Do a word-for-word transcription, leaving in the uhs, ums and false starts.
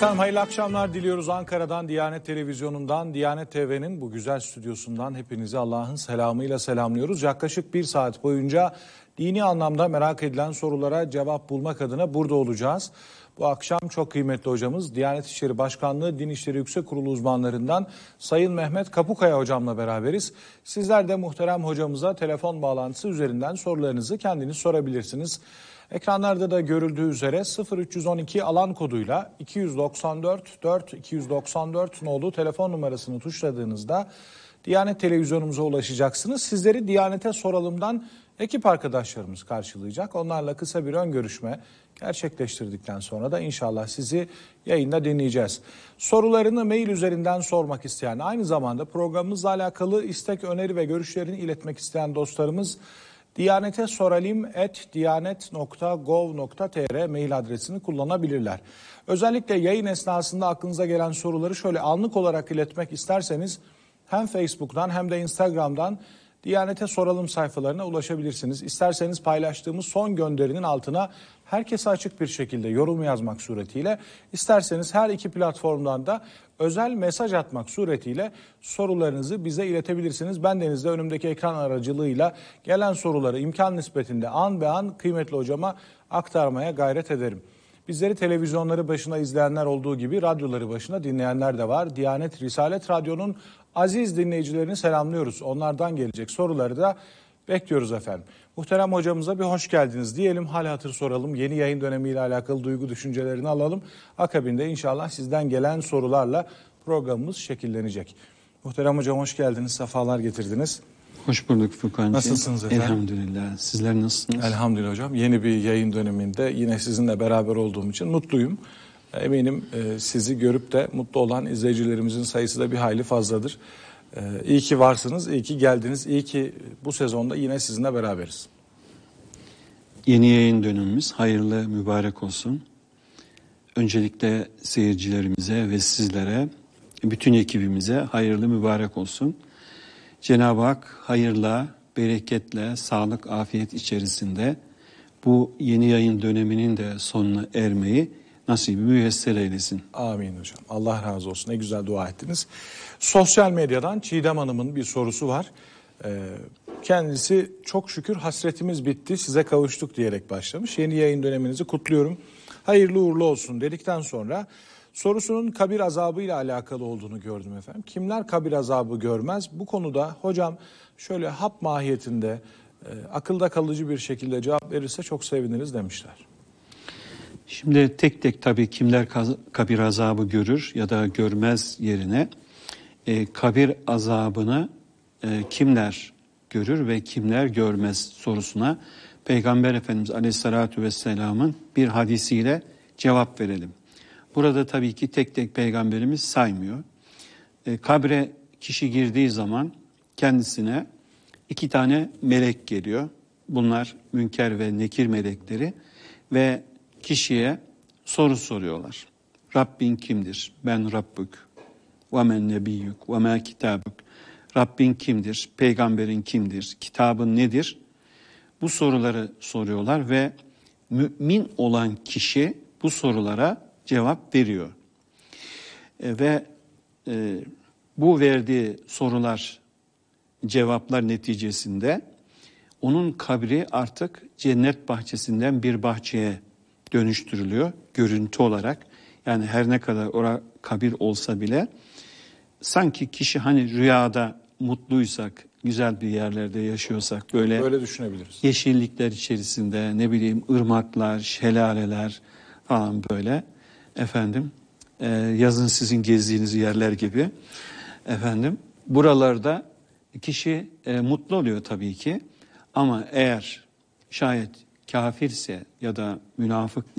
Efendim hayırlı akşamlar diliyoruz Ankara'dan, Diyanet Televizyonu'ndan, Diyanet T V'nin bu güzel stüdyosundan hepinizi Allah'ın selamıyla selamlıyoruz. Yaklaşık bir saat boyunca dini anlamda merak edilen sorulara cevap bulmak adına burada olacağız. Bu akşam çok kıymetli hocamız Diyanet İşleri Başkanlığı Din İşleri Yüksek Kurulu uzmanlarından Sayın Mehmet Kapukaya hocamla beraberiz. Sizler de muhterem hocamıza telefon bağlantısı üzerinden sorularınızı kendiniz sorabilirsiniz. Ekranlarda da görüldüğü üzere sıfır üç on iki alan koduyla iki yüz doksan dört dört iki yüz doksan dört nolu telefon numarasını tuşladığınızda Diyanet televizyonumuza ulaşacaksınız. Sizleri Diyanet'e soralımdan ekip arkadaşlarımız karşılayacak. Onlarla kısa bir ön görüşme gerçekleştirdikten sonra da inşallah sizi yayında dinleyeceğiz. Sorularını mail üzerinden sormak isteyen, aynı zamanda programımızla alakalı istek, öneri ve görüşlerini iletmek isteyen dostlarımız Diyanete soralim at diyanet nokta gov nokta tr mail adresini kullanabilirler. Özellikle yayın esnasında aklınıza gelen soruları şöyle anlık olarak iletmek isterseniz hem Facebook'tan hem de Instagram'dan Diyanete soralım sayfalarına ulaşabilirsiniz. İsterseniz paylaştığımız son gönderinin altına herkese açık bir şekilde yorum yazmak suretiyle, isterseniz her iki platformdan da özel mesaj atmak suretiyle sorularınızı bize iletebilirsiniz. Ben denizde önümdeki ekran aracılığıyla gelen soruları imkan nispetinde an be an kıymetli hocama aktarmaya gayret ederim. Bizleri televizyonları başına izleyenler olduğu gibi radyoları başına dinleyenler de var. Diyanet Risalet Radyo'nun aziz dinleyicilerini selamlıyoruz. Onlardan gelecek soruları da bekliyoruz efendim. Muhterem hocamıza bir hoş geldiniz diyelim. Hal hatır soralım. Yeni yayın dönemiyle alakalı duygu düşüncelerini alalım. Akabinde inşallah sizden gelen sorularla programımız şekillenecek. Muhterem hocam hoş geldiniz. Sefalar getirdiniz. Hoş bulduk Furkan'cığım. Nasılsınız efendim? Elhamdülillah. Sizler nasılsınız? Elhamdülillah hocam. Yeni bir yayın döneminde yine sizinle beraber olduğum için mutluyum. Eminim sizi görüp de mutlu olan izleyicilerimizin sayısı da bir hayli fazladır. İyi ki varsınız, iyi ki geldiniz, iyi ki bu sezonda yine sizinle beraberiz. Yeni yayın dönemimiz hayırlı, mübarek olsun. Öncelikle seyircilerimize ve sizlere, bütün ekibimize hayırlı, mübarek olsun. Cenab-ı Hak hayırla, bereketle, sağlık, afiyet içerisinde bu yeni yayın döneminin de sonuna ermeyi nasibi müyesser eylesin. Amin hocam. Allah razı olsun. Ne güzel dua ettiniz. Sosyal medyadan Çiğdem Hanım'ın bir sorusu var. Ee, kendisi çok şükür hasretimiz bitti, size kavuştuk diyerek başlamış. Yeni yayın döneminizi kutluyorum. Hayırlı uğurlu olsun dedikten sonra sorusunun kabir azabı ile alakalı olduğunu gördüm efendim. Kimler kabir azabı görmez? Bu konuda hocam şöyle hap mahiyetinde e, akılda kalıcı bir şekilde cevap verirse çok seviniriz demişler. Şimdi tek tek tabii kimler kabir azabı görür ya da görmez yerine e, kabir azabını e, kimler görür ve kimler görmez sorusuna Peygamber Efendimiz Aleyhisselatü Vesselam'ın bir hadisiyle cevap verelim. Burada tabii ki tek tek Peygamberimiz saymıyor. E, kabre kişi girdiği zaman kendisine iki tane melek geliyor. Bunlar Münker ve Nekir melekleri ve kişiye soru soruyorlar. Rabbin kimdir? Ben Rabbük. Ve men nebiyyük ve ma kitabük. Rabbin kimdir? Peygamberin kimdir? Kitabın nedir? Bu soruları soruyorlar ve mümin olan kişi bu sorulara cevap veriyor. E, ve e, bu verdiği sorular, cevaplar neticesinde onun kabri artık cennet bahçesinden bir bahçeye dönüştürülüyor görüntü olarak. Yani her ne kadar orada kabir olsa bile sanki kişi hani rüyada mutluysak, güzel bir yerlerde yaşıyorsak böyle, böyle düşünebiliriz. Yeşillikler içerisinde ne bileyim ırmaklar, şelaleler falan böyle efendim e, yazın sizin gezdiğiniz yerler gibi efendim buralarda kişi e, mutlu oluyor tabii ki ama eğer şayet kafirse ya da münafık